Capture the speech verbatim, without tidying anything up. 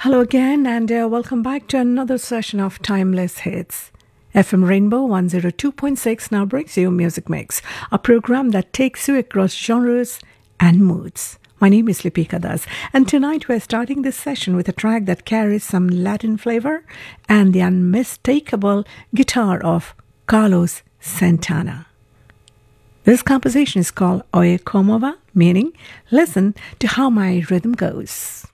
Hello again, and uh, welcome back to another session of Timeless Hits. F M Rainbow one oh two point six now brings you Music Mix, a program that takes you across genres and moods. My name is Lipika Das, and tonight we're starting this session with a track that carries some Latin flavor and the unmistakable guitar of Carlos Santana. This composition is called Oye Como Va, meaning listen to how my rhythm goes.